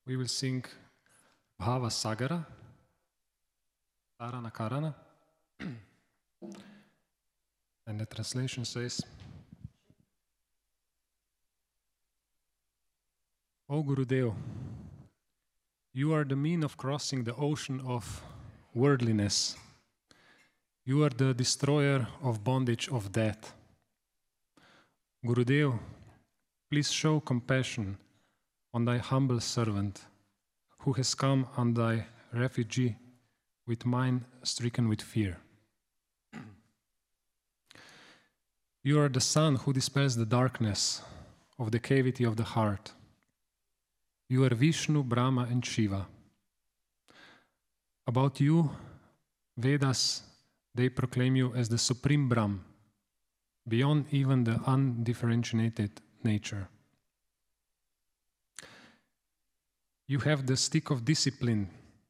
we will sing Bhava Sagara, Tarana Karana. And the translation says, O Gurudev, you are the mean of crossing the ocean of worldliness. You are the destroyer of bondage of death. Gurudev, please show compassion on thy humble servant, who has come on thy refugee with mind stricken with fear. You are the sun who dispels the darkness of the cavity of the heart. You are Vishnu, Brahma, and Shiva. About you, Vedas, they proclaim you as the supreme Brahm, beyond even the undifferentiated nature. You have the stick of discipline,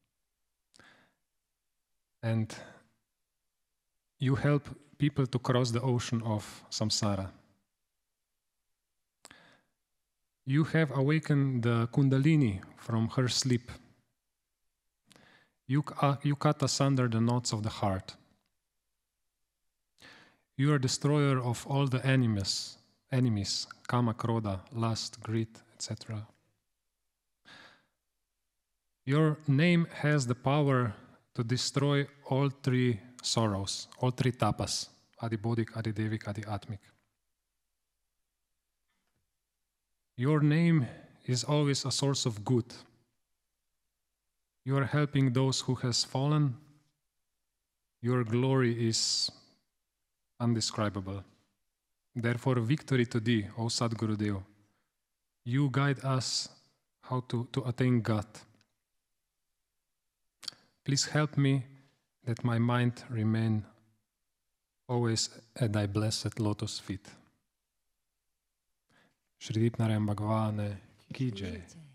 and you help people to cross the ocean of samsara. You have awakened the Kundalini from her sleep. You cut asunder the knots of the heart. You are destroyer of all the enemies, kama, krodha, lust, greed, etc. Your name has the power to destroy all three sorrows, all three tapas, adibodhik, adidevik, adiatmik. Your name is always a source of good. You are helping those who has fallen. Your glory is undescribable. Therefore, victory to thee, O Sadgurudev. You guide us how to attain God. Please help me that my mind remain always at thy blessed lotus feet. Shri Deep Narayan Bhagwan Ki Jai.